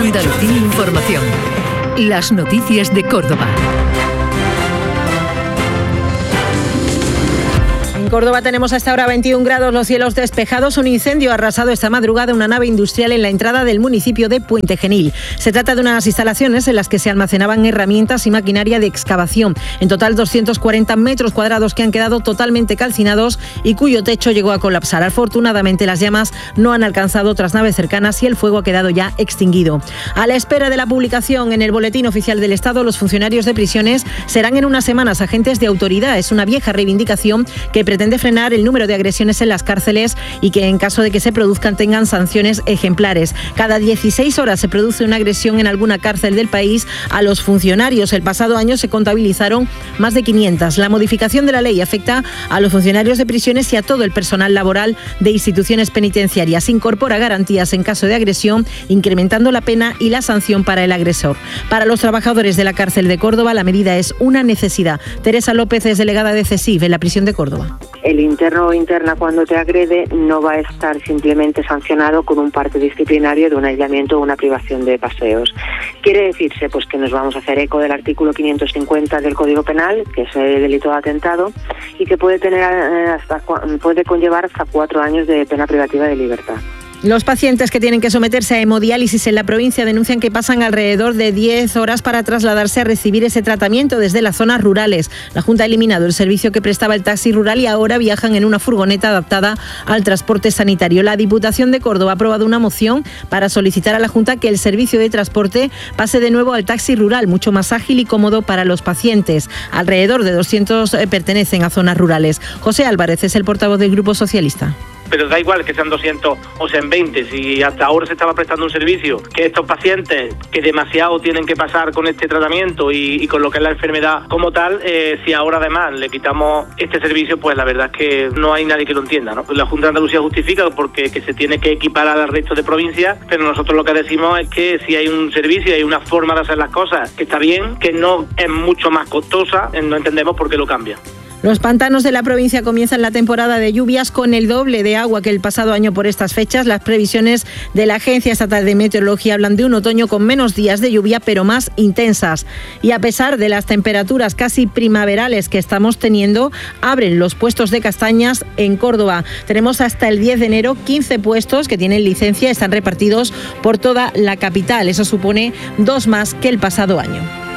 Andalucía Información. Las noticias de Córdoba. En Córdoba tenemos hasta ahora 21 grados, los cielos despejados. Un incendio ha arrasado esta madrugada una nave industrial en la entrada del municipio de Puente Genil. Se trata de unas instalaciones en las que se almacenaban herramientas y maquinaria de excavación. En total 240 metros cuadrados que han quedado totalmente calcinados y cuyo techo llegó a colapsar. Afortunadamente las llamas no han alcanzado otras naves cercanas y el fuego ha quedado ya extinguido. A la espera de la publicación en el Boletín Oficial del Estado, los funcionarios de prisiones serán en unas semanas agentes de autoridad. Es una vieja reivindicación que pretende frenar el número de agresiones en las cárceles y que en caso de que se produzcan tengan sanciones ejemplares. Cada 16 horas se produce una agresión en alguna cárcel del país a los funcionarios. El pasado año se contabilizaron más de 500. La modificación de la ley afecta a los funcionarios de prisiones y a todo el personal laboral de instituciones penitenciarias. Incorpora garantías en caso de agresión, incrementando la pena y la sanción para el agresor. Para los trabajadores de la cárcel de Córdoba, la medida es una necesidad. Teresa López es delegada de CESIF en la prisión de Córdoba. El interno o interna cuando te agrede no va a estar simplemente sancionado con un parte disciplinario de un aislamiento o una privación de paseos. Quiere decirse pues que nos vamos a hacer eco del artículo 550 del Código Penal, que es el delito de atentado, y que puede conllevar hasta 4 años de pena privativa de libertad. Los pacientes que tienen que someterse a hemodiálisis en la provincia denuncian que pasan alrededor de 10 horas para trasladarse a recibir ese tratamiento desde las zonas rurales. La Junta ha eliminado el servicio que prestaba el taxi rural y ahora viajan en una furgoneta adaptada al transporte sanitario. La Diputación de Córdoba ha aprobado una moción para solicitar a la Junta que el servicio de transporte pase de nuevo al taxi rural, mucho más ágil y cómodo para los pacientes. Alrededor de 200 pertenecen a zonas rurales. José Álvarez es el portavoz del Grupo Socialista. Pero da igual que sean 200 o sean 20, si hasta ahora se estaba prestando un servicio, que estos pacientes que demasiado tienen que pasar con este tratamiento y con lo que es la enfermedad como tal, si ahora además le quitamos este servicio, pues la verdad es que no hay nadie que lo entienda, ¿no? La Junta de Andalucía justifica porque que se tiene que equiparar al resto de provincias, pero nosotros lo que decimos es que si hay un servicio, hay una forma de hacer las cosas que está bien, que no es mucho más costosa, no entendemos por qué lo cambia. Los pantanos de la provincia comienzan la temporada de lluvias con el doble de agua que el pasado año por estas fechas. Las previsiones de la Agencia Estatal de Meteorología hablan de un otoño con menos días de lluvia, pero más intensas. Y a pesar de las temperaturas casi primaverales que estamos teniendo, abren los puestos de castañas en Córdoba. Tenemos hasta el 10 de enero 15 puestos que tienen licencia, están repartidos por toda la capital. Eso supone 2 más que el pasado año.